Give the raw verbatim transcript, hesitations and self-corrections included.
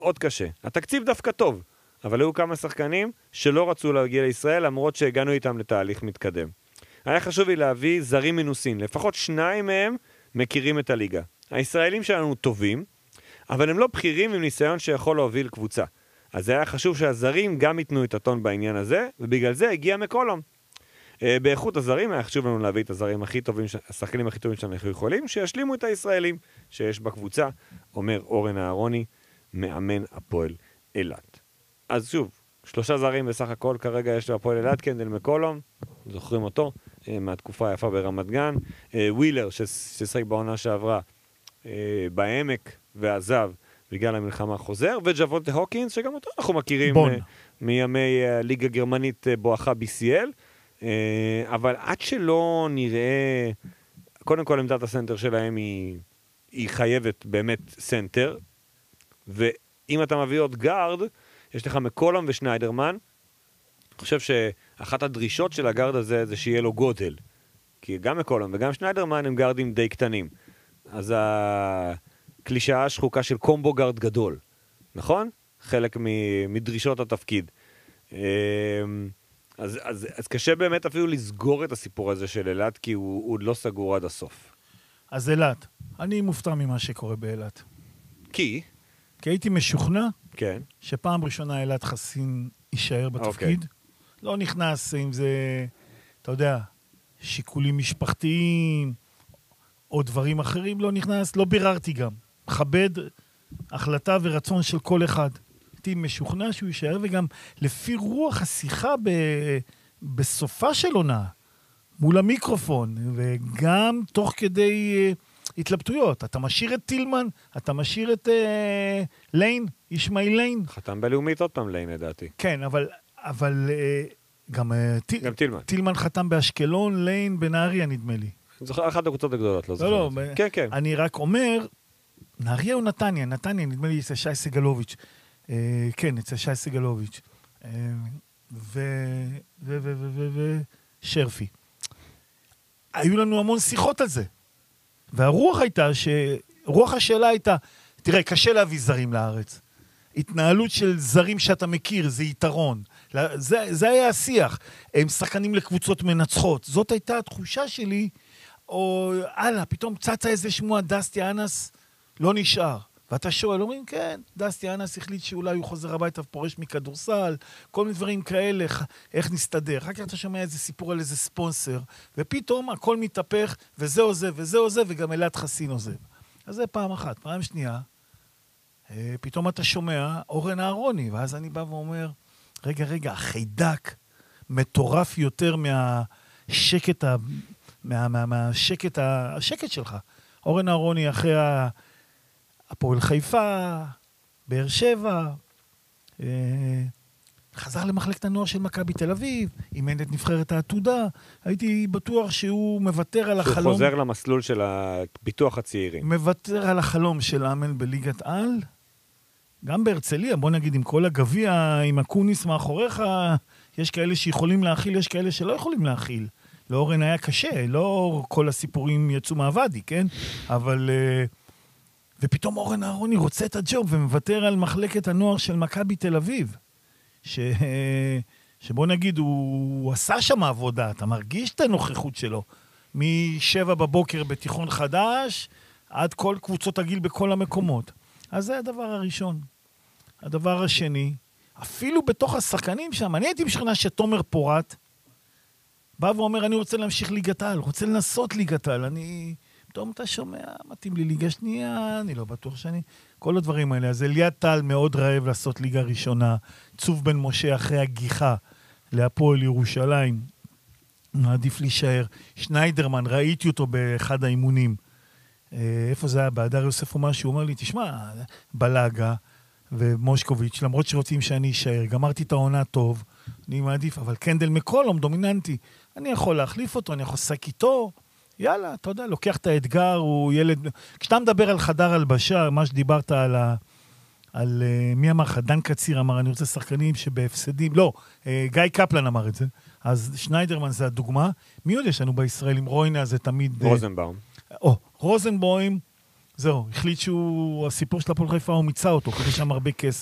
מאוד קשה. התקציב דווקא טוב, אבל היו כמה שחקנים שלא רצו להגיע לישראל, למרות שהגענו איתם לתהליך מתקדם. היה חשוב לי להביא זרים מנוסים, לפחות שניים מהם מכירים את הליגה. הישראלים שלנו טובים, אבל הם לא בכירים עם ניסיון שיכול להוביל קבוצה. אז היה חשוב שהזרים גם ייתנו את הטון בעניין הזה, ובגלל זה הגיע מקולום. באיכות הזרים היה חשוב לנו להביא את הזרים הכי טובים, השחקנים הכי טובים שאנחנו יכולים, שישלימו את הישראלים שיש בקבוצה, אומר אורן אהרוני, מאמן הפועל אילת. אז שוב, שלושה זרים בסך הכל, כרגע יש בהפועל אילת, קנדל מקולום, זוכרים אותו, מהתקופה היפה ברמת גן, ווילר ששחק בעונה שעברה בעמק ועזב בגלל המלחמה חוזר, וג'וונטה הוקינס, שגם אותו אנחנו מכירים מימי ליגה גרמנית בואכה בי סי אל, אבל עד שלא נראה, קודם כל עמדת הסנטר שלהם היא, היא חייבת באמת סנטר, ואם אתה מביא עוד גארד, יש לך מקולום ושניידרמן, אני חושב שאחת הדרישות של הגארד הזה זה שיהיה לו גודל, כי גם מקולום וגם שניידרמן הם גארדים די קטנים, אז הקלישאה השחוקה של קומבו גארד גדול, נכון? חלק מדרישות התפקיד. אז, אז, אז קשה באמת אפילו לסגור את הסיפור הזה של אילת, כי הוא, הוא לא סגור עד הסוף. אז אילת, אני מופתע ממה שקורה באילת. כי? כי הייתי משוכנע, כן. שפעם ראשונה אילת חסין יישאר בתפקיד. Okay. לא נכנס אם זה, אתה יודע, שיקולים משפחתיים, או דברים אחרים, לא נכנס, לא ביררתי גם. מכבד החלטה ורצון של כל אחד. הייתי משוכנע שהוא יישאר, וגם לפי רוח השיחה ב... בסופה של עונה, מול המיקרופון, וגם תוך כדי uh, התלבטויות. אתה משאיר את טילמן, אתה משאיר את uh, ליין, ישמעאל ליין. חתם בלאומית עוד פעם ליין, לדעתי. כן, אבל, אבל uh, גם, uh, טיל... גם טילמן. טילמן חתם באשקלון, ליין בנהריה, נדמה לי. זוכר אחת הקבוצות הגדולות, לא זוכר. לא, לא, כן, כן. אני רק אומר, נהריה או נתניה, נתניה, נדמה לי, זה שי סגלוביץ'. אה, כן, אצל שי סגלוביץ'. אה, ו... ו... ו... ו... ו... ו... שרפי. היו לנו המון שיחות על זה. והרוח הייתה, ש... רוח השאלה הייתה, תראה, קשה להביא זרים לארץ. התנהלות של זרים שאתה מכיר, זה יתרון. זה, זה היה השיח. הם שחקנים לקבוצות מנצחות. זאת הייתה התחושה שלי, או, הלאה, פתאום צצה איזה שמוע, דסטי אנס לא נשאר. ואתה שואל, אומרים, כן, דסטי אנס החליט שאולי הוא חוזר הביתה ופורש מכדורסל, כל מיני דברים כאלה, איך נסתדר. אחר כך אתה שומע איזה סיפור על איזה ספונסר, ופתאום הכל מתהפך, וזה עוזב, וזה עוזב, וגם אילת חסין עוזב. אז זה פעם אחת. פעם שנייה, פתאום אתה שומע אורן אהרוני, ואז אני בא ואומר, רגע, רגע, החיידק מטורף יותר מהשקט, ה... מה, מה, מהשקט, ה... השקט שלך. אורן אהרוני אחרי ה... הפועל חיפה, באר שבע, אה, חזר למחלקת הנוער של מכבי תל אביב, אימן את נבחרת העתודה, הייתי בטוח שהוא מוותר על החלום. שהוא חוזר למסלול של הביטוח הצעירים. מוותר על החלום של לאמן בליגת על, גם בהרצליה, בוא נגיד, עם כל הגביע, עם הקוניס מאחוריך, יש כאלה שיכולים להכיל, יש כאלה שלא יכולים להכיל. לאורן היה קשה, לא כל הסיפורים יצאו מהוואדי, כן? אבל... ופתאום אורן אהרוני רוצה את הג'וב ומוותר על מחלקת הנוער של מכבי תל אביב. ש... שבוא נגיד, הוא... הוא עשה שם עבודה, אתה מרגיש את הנוכחות שלו. משבע בבוקר בתיכון חדש, עד כל קבוצות הגיל בכל המקומות. אז זה הדבר הראשון. הדבר השני, אפילו בתוך השחקנים שם, אני הייתי משכנע שתומר פורט, בא ואומר, אני רוצה להמשיך ליגת העל, רוצה לנסות ליגת העל, אני... פתאום אתה שומע, מתאים לי ליגה שנייה, אני לא בטוח שאני... כל הדברים האלה. אז אליעד טל מאוד רעב לעשות ליגה ראשונה, צוף בן משה אחרי הגיחה להפועל ירושלים, מעדיף להישאר. שניידרמן, ראיתי אותו באחד האימונים. איפה זה היה? בהדר יוסף או משהו, הוא אומר לי, תשמע, בלגה ומושקוביץ', למרות שרוצים שאני אשאר, גמרתי את העונה טוב, אני מעדיף, אבל קנדל מקולום דומיננטי, אני יכול להחליף אותו, אני יכול לשחק איתו, יאללה, אתה יודע, לוקח את האתגר, הוא ילד... כשאתה מדבר על חדר הלבשה, מה שדיברת על ה... על מי אמר לך? דן קציר אמר, אני רוצה שחקנים שבהפסדים... לא, גיא קפלן אמר את זה. אז שניידרמן זה הדוגמה. מי עוד יש לנו בישראל עם רוינה? זה תמיד... רוזנבאום. או, רוזנבאום זהו, החליט שהוא, הסיפור של הפועל חיפה הוא מיצה אותו, כדי שם הרבה כסף.